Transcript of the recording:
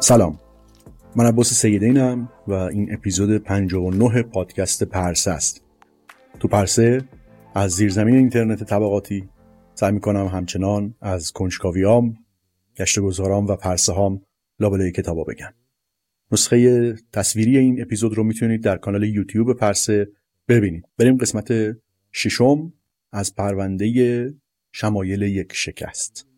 سلام، من عباس سیدینم و این اپیزود 59 پادکست پرسه است. تو پرسه از زیرزمین اینترنت طبقاتی سعی میکنم همچنان از کنجکاویام، گشتگذارام و پرسه هام لابلای کتابا بگم. نسخه تصویری این اپیزود رو میتونید در کانال یوتیوب پرسه ببینید. بریم قسمت 6 از پرونده شمایل یک شکست.